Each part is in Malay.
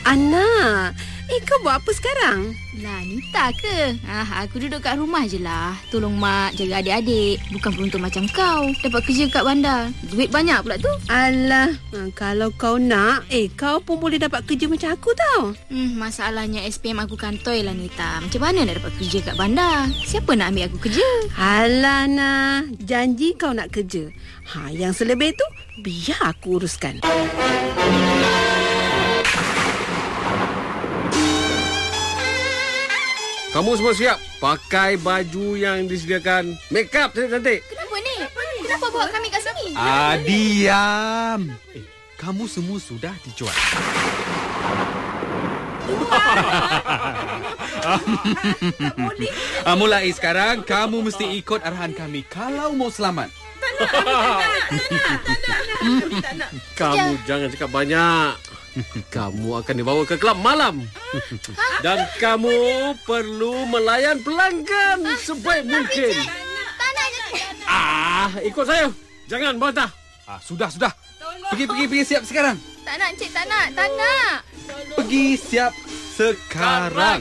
Ana, kau buat apa sekarang? Lah, Nita ke? Aku duduk kat rumah je lah. Tolong mak jaga adik-adik. Bukan beruntung macam kau. Dapat kerja kat bandar. Duit banyak pula tu. Alah, kalau kau nak, kau pun boleh dapat kerja macam aku tau. Masalahnya SPM aku kantoi lah, Nita. Macam mana nak dapat kerja kat bandar? Siapa nak ambil aku kerja? Alah, Nah. Janji kau nak kerja. Yang selebih tu, biar aku uruskan. Kamu semua siap? Pakai baju yang disediakan. Make up cantik-cantik. Kenapa ni? Kenapa bawa kami kat sini? Diam. Kamu semua sudah dijual. Mulai sekarang, kamu mesti ikut arahan kami kalau mau selamat. Tak nak. Kamu jangan cakap banyak. Kamu akan dibawa ke kelab malam. Dan kamu perlu melayan pelanggan sebaik mungkin. Tak nak. Ikut saya. Jangan bantah. Sudah. Pergi siap sekarang. Tak nak, Encik. Tak nak. Pergi siap sekarang.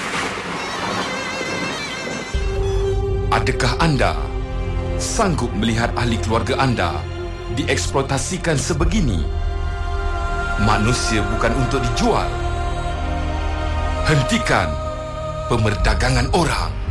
Adakah anda sanggup melihat ahli keluarga anda dieksploitasikan sebegini? Manusia bukan untuk dijual. Hentikan pemerdagangan orang.